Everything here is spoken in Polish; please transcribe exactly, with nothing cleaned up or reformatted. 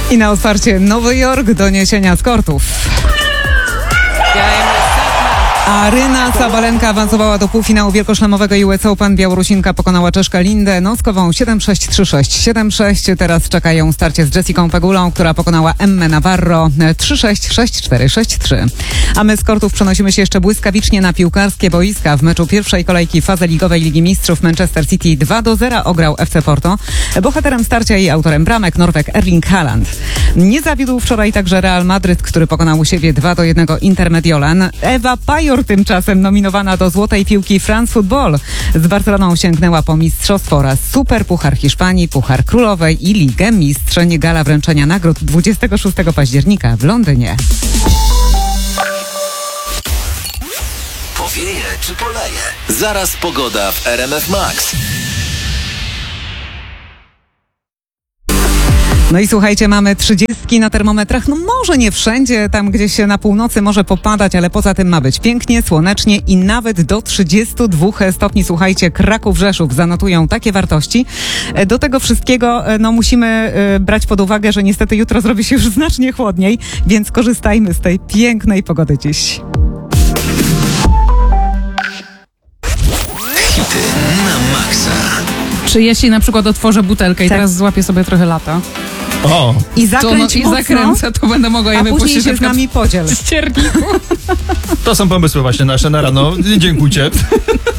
I na otwarcie Nowy Jork doniesienia z kortów. Aryna Sabalenka awansowała do półfinału wielkoszlemowego U S Open. Białorusinka pokonała Czeszkę Lindę Noskową siedem sześć, trzy sześć, siedem sześć. Teraz czekają starcie z Jessicą Pegulą, która pokonała Emmę Navarro trzy sześć, sześć cztery, sześć trzy. A my z kortów przenosimy się jeszcze błyskawicznie na piłkarskie boiska. W meczu pierwszej kolejki fazy ligowej Ligi Mistrzów Manchester City dwa do zera ograł F C Porto. Bohaterem starcia i autorem bramek Norweg Erling Haaland. Nie zawiódł wczoraj także Real Madryt, który pokonał u siebie dwa do jednego Inter Mediolan. Ewa Pajor tymczasem nominowana do Złotej Piłki France Football. Z Barceloną sięgnęła po mistrzostwo oraz Super Puchar Hiszpanii, Puchar Królowej i Ligę Mistrzeń. Gala wręczenia nagród dwudziestego szóstego października w Londynie. Powieje czy poleje? Zaraz pogoda w R M F Max. No i słuchajcie, mamy trzydziestki na termometrach. No może nie wszędzie, tam gdzieś na północy może popadać, ale poza tym ma być pięknie, słonecznie i nawet do trzydziestu dwóch stopni. Słuchajcie, Kraków, Rzeszów zanotują takie wartości. Do tego wszystkiego no musimy brać pod uwagę, że niestety jutro zrobi się już znacznie chłodniej, więc korzystajmy z tej pięknej pogody dziś. Hity na maksa. Czy jeśli na przykład otworzę butelkę i Tak. teraz złapię sobie trochę lata, O, I to no, zakręć i mocno, zakręcę, to będę mogła je a później wypuścić na się z przykład nami podziel. w ścierniku. to są pomysły właśnie nasze na rano. Dziękuję.